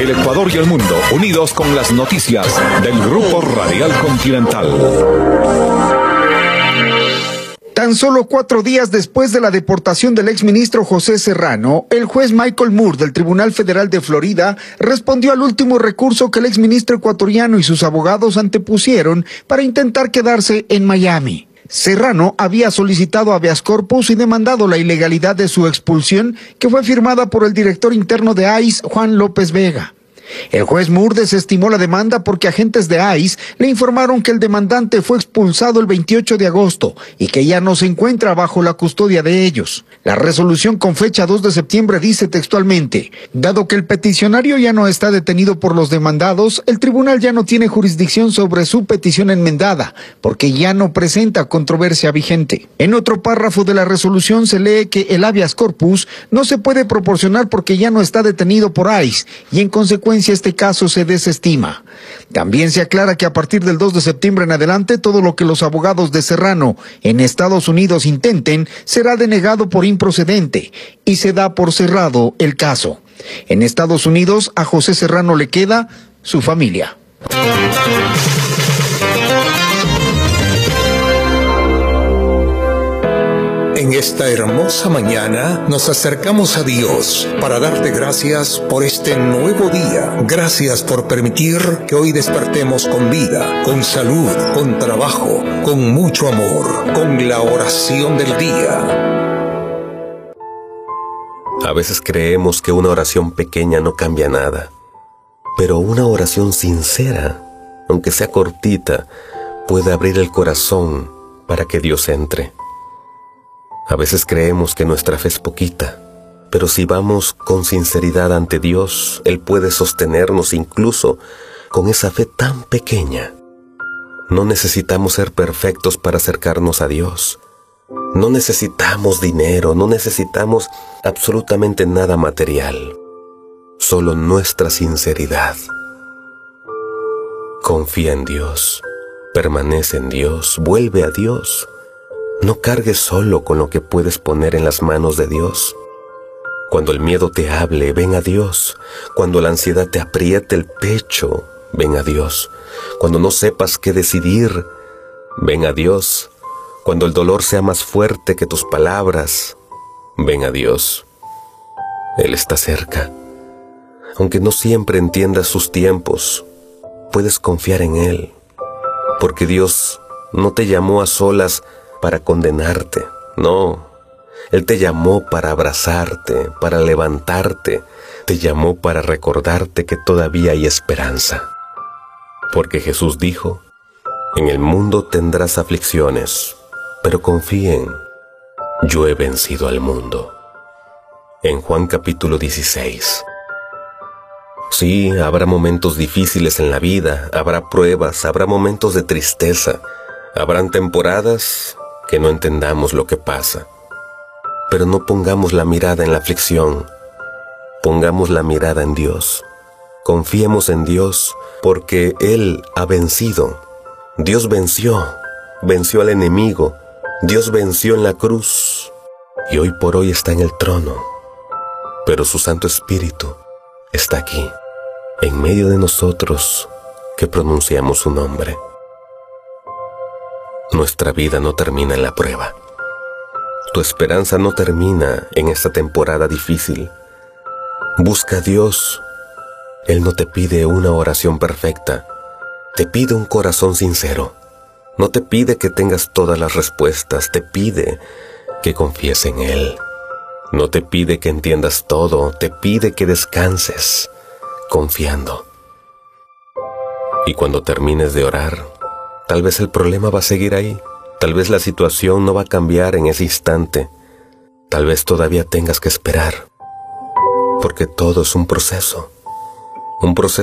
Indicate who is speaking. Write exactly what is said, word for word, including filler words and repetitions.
Speaker 1: El Ecuador y el mundo, unidos con las noticias del Grupo Radial Continental.
Speaker 2: Tan solo cuatro días después de la deportación del exministro José Serrano, el juez Michael Moore del Tribunal Federal de Florida respondió al último recurso que el exministro ecuatoriano y sus abogados antepusieron para intentar quedarse en Miami. Serrano había solicitado habeas corpus y demandado la ilegalidad de su expulsión, que fue firmada por el director interno de I C E, Juan López Vega. El juez Moore desestimó la demanda porque agentes de I C E le informaron que el demandante fue expulsado el veintiocho de agosto y que ya no se encuentra bajo la custodia de ellos. La resolución con fecha dos de septiembre dice textualmente: dado que el peticionario ya no está detenido por los demandados, el tribunal ya no tiene jurisdicción sobre su petición enmendada, porque ya no presenta controversia vigente. En otro párrafo de la resolución se lee que el habeas corpus no se puede proporcionar porque ya no está detenido por I C E y en consecuencia este caso se desestima. También se aclara que a partir del dos de septiembre en adelante, todo lo que los abogados de Serrano en Estados Unidos intenten será denegado por improcedente y se da por cerrado el caso. En Estados Unidos, a José Serrano le queda su familia.
Speaker 3: En esta hermosa mañana nos acercamos a Dios para darte gracias por este nuevo día. Gracias por permitir que hoy despertemos con vida, con salud, con trabajo, con mucho amor, con la oración del día.
Speaker 4: A veces creemos que una oración pequeña no cambia nada, pero una oración sincera, aunque sea cortita, puede abrir el corazón para que Dios entre. A veces creemos que nuestra fe es poquita, pero si vamos con sinceridad ante Dios, Él puede sostenernos incluso con esa fe tan pequeña. No necesitamos ser perfectos para acercarnos a Dios. No necesitamos dinero, no necesitamos absolutamente nada material. Solo nuestra sinceridad. Confía en Dios, permanece en Dios, vuelve a Dios. No cargues solo con lo que puedes poner en las manos de Dios. Cuando el miedo te hable, ven a Dios. Cuando la ansiedad te apriete el pecho, ven a Dios. Cuando no sepas qué decidir, ven a Dios. Cuando el dolor sea más fuerte que tus palabras, ven a Dios. Él está cerca. Aunque no siempre entiendas sus tiempos, puedes confiar en Él. Porque Dios no te llamó a solas para condenarte, no. Él te llamó para abrazarte, para levantarte, te llamó para recordarte que todavía hay esperanza. Porque Jesús dijo: en el mundo tendrás aflicciones, pero confíen, yo he vencido al mundo. En Juan capítulo dieciséis. Sí, habrá momentos difíciles en la vida, habrá pruebas, habrá momentos de tristeza, habrán temporadas que no entendamos lo que pasa. Pero no pongamos la mirada en la aflicción, pongamos la mirada en Dios. Confiemos en Dios porque Él ha vencido. Dios venció, venció al enemigo. Dios venció en la cruz y hoy por hoy está en el trono. Pero su Santo Espíritu está aquí, en medio de nosotros que pronunciamos su nombre. Nuestra vida no termina en la prueba. Tu esperanza no termina en esta temporada difícil. Busca a Dios. Él no te pide una oración perfecta. Te pide un corazón sincero. No te pide que tengas todas las respuestas. Te pide que confíes en Él. No te pide que entiendas todo. Te pide que descanses, confiando. Y cuando termines de orar, tal vez el problema va a seguir ahí. Tal vez la situación no va a cambiar en ese instante. Tal vez todavía tengas que esperar. Porque todo es un proceso. Un proceso